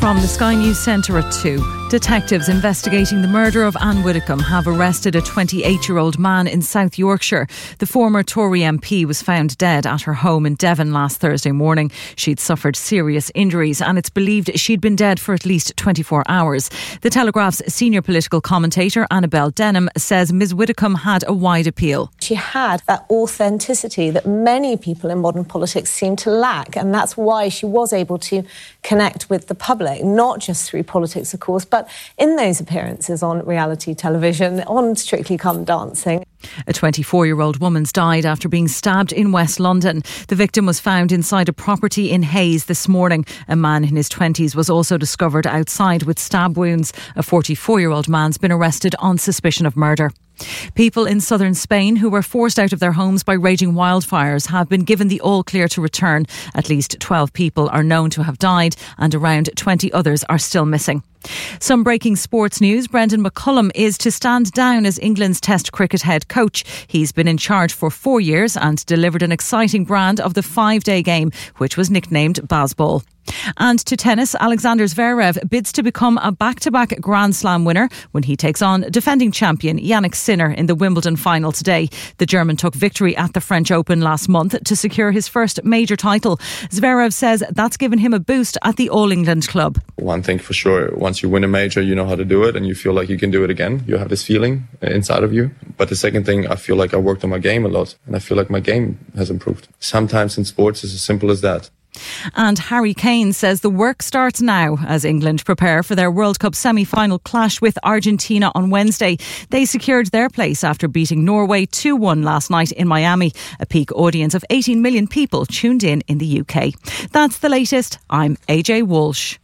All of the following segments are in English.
From the Sky News Centre at 2. Detectives investigating the murder of Anne Widdecombe have arrested a 28-year-old man in South Yorkshire. The former Tory MP was found dead at her home in Devon last Thursday morning. She'd suffered serious injuries and it's believed she'd been dead for at least 24 hours. The Telegraph's senior political commentator Annabel Denham says Ms Widdecombe had a wide appeal. She had that authenticity that many people in modern politics seem to lack, and that's why she was able to connect with the public, not just through politics, of course, but in those appearances on reality television, on Strictly Come Dancing. A 24-year-old woman's died after being stabbed in West London. The victim was found inside a property in Hayes this morning. A man in his 20s was also discovered outside with stab wounds. A 44-year-old man's been arrested on suspicion of murder. People in southern Spain who were forced out of their homes by raging wildfires have been given the all clear to return. At least 12 people are known to have died and around 20 others are still missing. Some breaking sports news. Brendan McCullum is to stand down as England's Test cricket head coach. He's been in charge for 4 years and delivered an exciting brand of the 5-day game, which was nicknamed Bazball. And to tennis, Alexander Zverev bids to become a back-to-back Grand Slam winner when he takes on defending champion Jannik Sinner in the Wimbledon final today. The German took victory at the French Open last month to secure his first major title. Zverev says that's given him a boost at the All England club. One thing for sure, once you win a major, you know how to do it and you feel like you can do it again. You have this feeling inside of you. But the second thing, I feel like I worked on my game a lot and I feel like my game has improved. Sometimes in sports it's as simple as that. And Harry Kane says the work starts now as England prepare for their World Cup semi-final clash with Argentina on Wednesday. They secured their place after beating Norway 2-1 last night in Miami. A peak audience of 18 million people tuned in the UK. That's the latest. I'm AJ Walsh.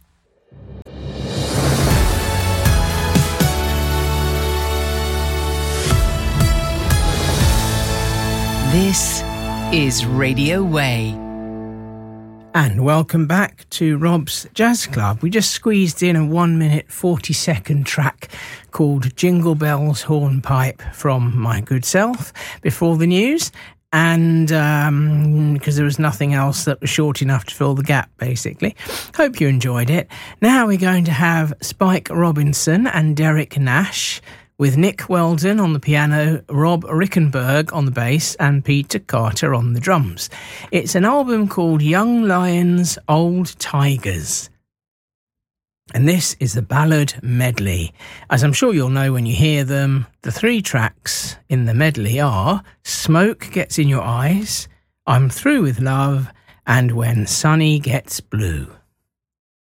This is Radio Way. And welcome back to Rob's Jazz Club. We just squeezed in a 1-minute 40-second track called Jingle Bells Hornpipe from my good self before the news. And because there was nothing else that was short enough to fill the gap, basically. Hope you enjoyed it. Now we're going to have Spike Robinson and Derek Nash, with Nick Weldon on the piano, Rob Rickenberg on the bass and Peter Carter on the drums. It's an album called Young Lions, Old Tigers. And this is the ballad medley. As I'm sure you'll know when you hear them, the 3 tracks in the medley are Smoke Gets in Your Eyes, I'm Through with Love, and When Sunny Gets Blue.